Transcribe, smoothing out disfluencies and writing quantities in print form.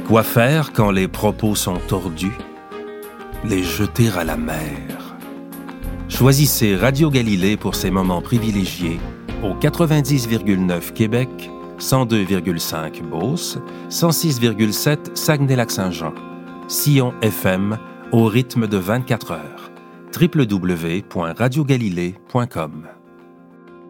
Quoi faire quand les propos sont tordus? Les jeter à la mer. Choisissez Radio Galilée pour ces moments privilégiés au 90,9 Québec, 102,5 Beauce, 106,7 Saguenay-Lac-Saint-Jean. Sillon FM au rythme de 24 heures. www.radiogalilée.com